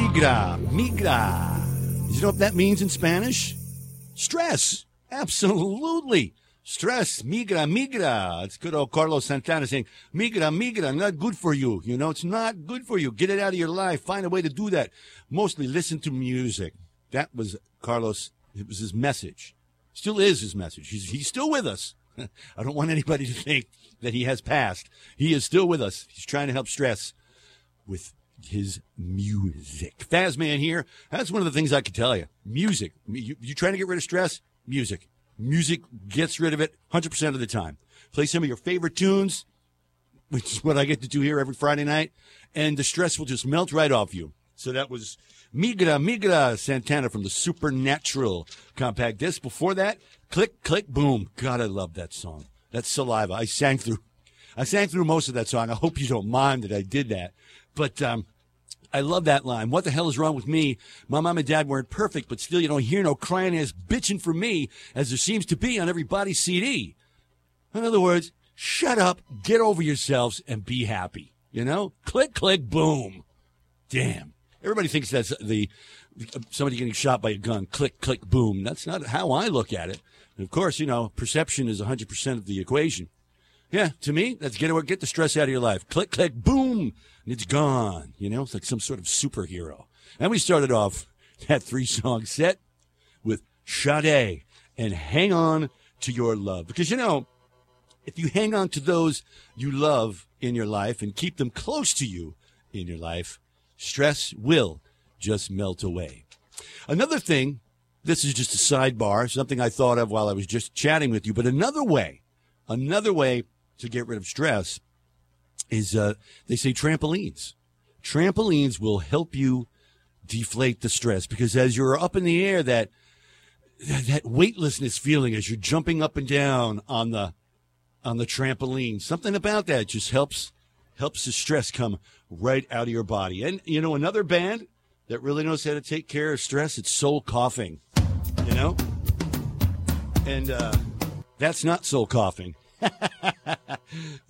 Migra, migra. You know what that means in Spanish? Stress. Absolutely. Stress. Migra, migra. It's good old Carlos Santana saying, migra, migra, not good for you. You know, it's not good for you. Get it out of your life. Find a way to do that. Mostly listen to music. That was Carlos. It was his message. Still is his message. He's still with us. I don't want anybody to think that he has passed. He is still with us. He's trying to help stress with his music. Fazman here. That's one of the things I can tell you. Music. You trying to get rid of stress? Music. Music gets rid of it 100% of the time. Play some of your favorite tunes, which is what I get to do here every Friday night, and the stress will just melt right off you. So that was Migra, Migra Santana from the Supernatural compact disc. Before that, Click, Click, Boom. God, I love that song. That's Saliva. I sang through most of that song. I hope you don't mind that I did that. But I love that line. What the hell is wrong with me? My mom and dad weren't perfect, but still you don't hear no crying ass bitching from me, as there seems to be on everybody's CD. In other words, shut up, get over yourselves, and be happy. You know? Click, click, boom. Damn. Everybody thinks that's somebody getting shot by a gun. Click, click, boom. That's not how I look at it. And of course, you know, perception is 100% of the equation. Yeah, to me, that's get the stress out of your life. Click, click, boom, and it's gone. You know, it's like some sort of superhero. And we started off that 3-song set with Sade and Hang On to Your Love. Because, you know, if you hang on to those you love in your life and keep them close to you in your life, stress will just melt away. Another thing, this is just a sidebar, something I thought of while I was just chatting with you, but another way to get rid of stress is, they say trampolines. Trampolines will help you deflate the stress, because as you're up in the air, that weightlessness feeling as you're jumping up and down on the trampoline, something about that just helps the stress come right out of your body. And, you know, another band that really knows how to take care of stress, it's Soul Coughing, you know? And that's not Soul Coughing.